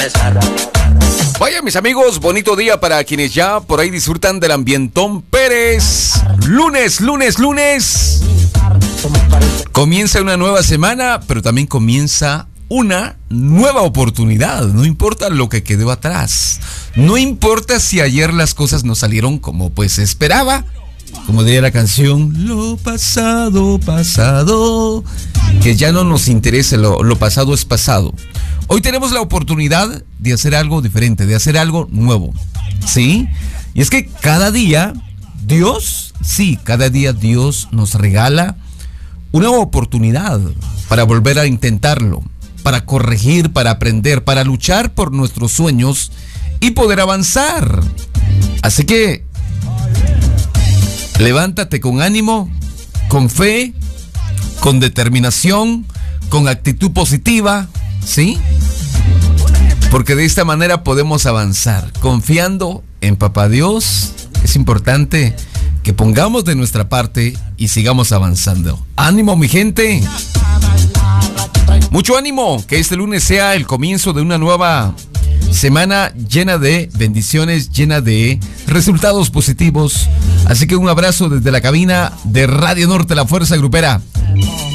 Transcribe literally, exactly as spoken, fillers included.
Vaya, mis amigos, bonito día para quienes ya por ahí disfrutan del ambientón Pérez. Lunes, lunes, lunes. Comienza una nueva semana, pero también comienza una nueva oportunidad. No importa lo que quedó atrás. No importa si ayer las cosas no salieron como pues se esperaba. Como diría la canción, lo pasado, pasado. Que ya no nos interese, lo, lo pasado es pasado. Hoy tenemos la oportunidad de hacer algo diferente, de hacer algo nuevo, ¿sí? Y es que cada día, Dios, sí, cada día Dios nos regala una oportunidad para volver a intentarlo, para corregir, para aprender, para luchar por nuestros sueños y poder avanzar. Así que, levántate con ánimo, con fe, con determinación, con actitud positiva, ¿sí? Porque de esta manera podemos avanzar, confiando en Papá Dios. Es importante que pongamos de nuestra parte y sigamos avanzando. ¡Ánimo, mi gente! Mucho ánimo, que este lunes sea el comienzo de una nueva semana llena de bendiciones, llena de resultados positivos. Así que un abrazo desde la cabina de Radio Norte, la Fuerza Grupera.